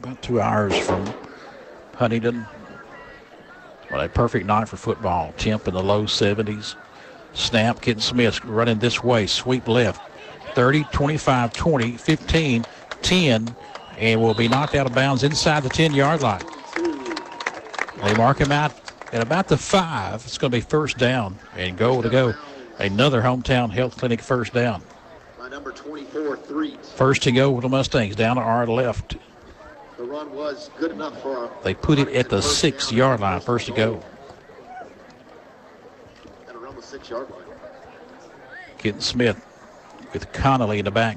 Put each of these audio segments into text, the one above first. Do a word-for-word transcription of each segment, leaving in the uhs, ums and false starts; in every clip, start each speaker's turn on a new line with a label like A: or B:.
A: about two hours from Huntington. Well, a perfect night for football. Temp in the low seventies. Snap, Kenton Smith running this way. Sweep left. thirty, twenty-five, twenty, fifteen, ten, and will be knocked out of bounds inside the ten-yard line. They mark him out at about the five. It's going to be first down and goal to go. Another Hometown Health Clinic first down.
B: By number twenty-four, three.
A: First to go with the Mustangs down to our left.
B: The run was good enough for a
A: They put it at the six-yard line, first to go.
B: And around the six-yard line.
A: Kenton Smith with Connolly in the back.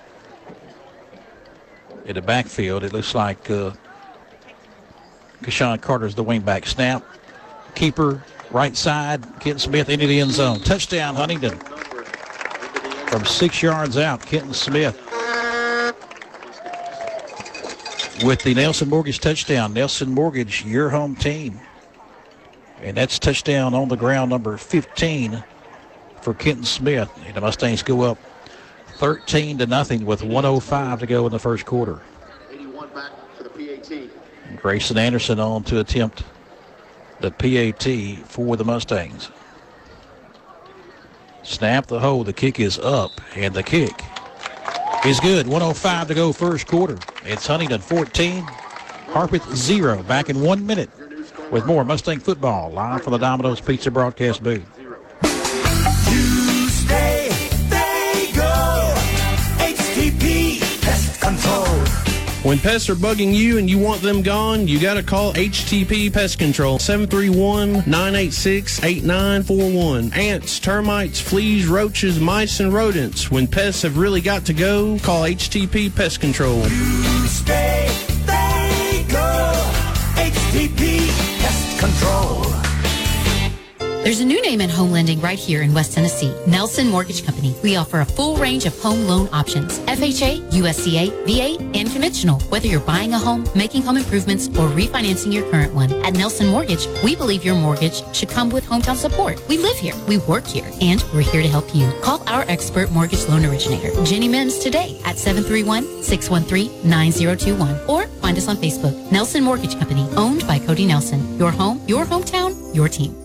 A: In the backfield, it looks like uh, Keshawn Carter's the wingback. Snap, keeper, right side. Kenton Smith into the end zone. Touchdown, Huntington. From six yards out, Kenton Smith with the Nelson Mortgage touchdown. Nelson Mortgage, your home team. And that's touchdown on the ground, number fifteen for Kenton Smith. And the Mustangs go up thirteen to nothing with one oh five to go in the first quarter.
B: eighty-one back for the P A T.
A: Grayson Anderson on to attempt the P A T for the Mustangs. Snap the hold. The kick is up, and the kick is good. one oh five to go first quarter. It's Huntington fourteen, Harpeth zero. Back in one minute with more Mustang football live from the Domino's Pizza broadcast booth.
C: You stay, they go. H T P Pest Control.
D: When pests are bugging you and you want them gone, you got to call H T P Pest Control, seven three one, nine eight six, eight nine four one. Ants, termites, fleas, roaches, mice, and rodents. When pests have really got to go, call H T P Pest Control.
C: You stay, they go. H T P Pest Control.
E: There's a new name in home lending right here in West Tennessee, Nelson Mortgage Company. We offer a full range of home loan options, F H A, U S C A, V A, and conventional. Whether you're buying a home, making home improvements, or refinancing your current one, at Nelson Mortgage, we believe your mortgage should come with hometown support. We live here, we work here, and we're here to help you. Call our expert mortgage loan originator, Jenny Mims, today at seven three one, six one three, nine zero two one, or find us on Facebook. Nelson Mortgage Company, owned by Cody Nelson. Your home, your hometown, your team.